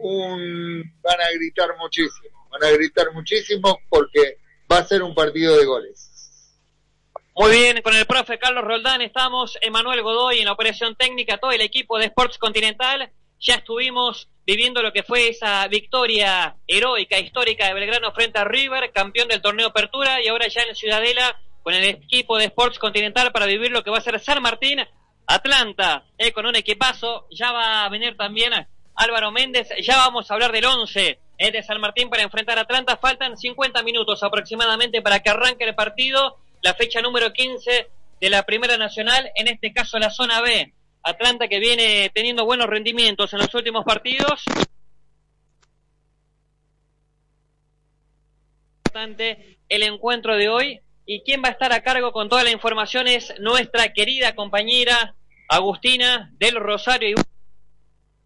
van a gritar muchísimo porque va a ser un partido de goles. Muy bien, con el profe Carlos Roldán estamos, Emanuel Godoy en la operación técnica, todo el equipo de Sports Continental. Ya estuvimos viviendo lo que fue esa victoria heroica, histórica de Belgrano frente a River, campeón del torneo Apertura, y ahora ya en Ciudadela con el equipo de Sports Continental para vivir lo que va a ser San Martín, Atlanta, con un equipazo. Ya va a venir también Álvaro Méndez, ya vamos a hablar del 11 de San Martín para enfrentar a Atlanta. Faltan 50 minutos aproximadamente para que arranque el partido, la fecha número 15 de la Primera Nacional, en este caso la zona B. Atlanta que viene teniendo buenos rendimientos en los últimos partidos. El encuentro de hoy, y quien va a estar a cargo con toda la información es nuestra querida compañera Agustina del Rosario.